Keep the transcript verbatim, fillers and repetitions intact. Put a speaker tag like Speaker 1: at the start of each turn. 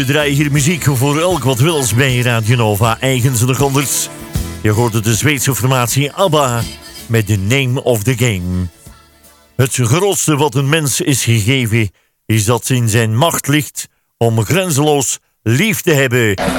Speaker 1: We draaien hier muziek voor elk wat wils bij Radio Nova, eigens en anders. Je hoorde de Zweedse formatie ABBA met The Name of the Game. Het grootste wat een mens is gegeven, is dat in zijn macht ligt om grenzeloos lief te hebben.